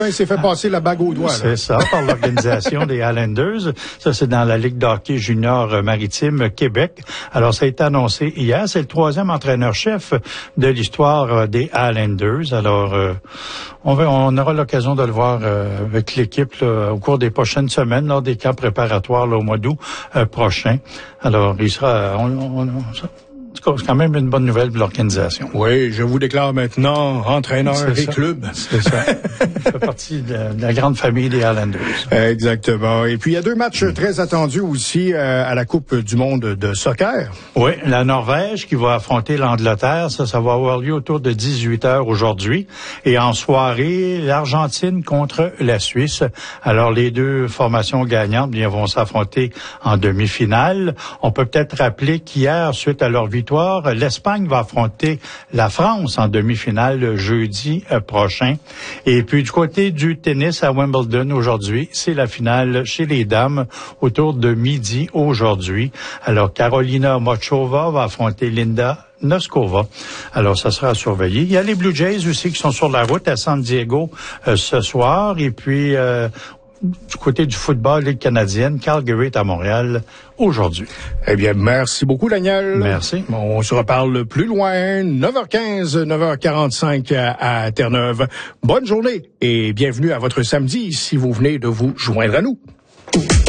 Il s'est fait passer la bague au doigt. C'est ça, par l'organisation des Highlanders. Ça, c'est dans la Ligue d'hockey junior maritime Québec. Alors, ça a été annoncé hier. C'est le 3e entraîneur-chef de l'histoire des Highlanders. Alors, on aura l'occasion de le voir avec l'équipe au cours des prochaines semaines, lors des camps préparatoires au mois d'août prochain. Alors, il sera... C'est quand même une bonne nouvelle pour l'organisation. Oui, je vous déclare maintenant entraîneur et club. C'est ça. Il fait partie de la grande famille des Highlanders. Exactement. Et puis, il y a 2 matchs très attendus aussi à la Coupe du monde de soccer. Oui, la Norvège qui va affronter l'Angleterre. Ça va avoir lieu autour de 18h aujourd'hui. Et en soirée, l'Argentine contre la Suisse. Alors, les 2 formations gagnantes bien, vont s'affronter en demi-finale. On peut peut-être rappeler qu'hier, suite à leur victoire, l'Espagne va affronter la France en demi-finale jeudi prochain. Et puis du côté du tennis à Wimbledon aujourd'hui, c'est la finale chez les dames autour de midi aujourd'hui. Alors Karolina Muchova va affronter Linda Noskova. Alors, ça sera à surveiller. Il y a les Blue Jays aussi qui sont sur la route à San Diego ce soir. Et puis, du côté du football, Ligue canadienne, Calgary est à Montréal aujourd'hui. Eh bien, merci beaucoup, Daniel. Merci. On se reparle plus loin, 9h15, 9h45 à Terre-Neuve. Bonne journée et bienvenue à votre samedi si vous venez de vous joindre à nous.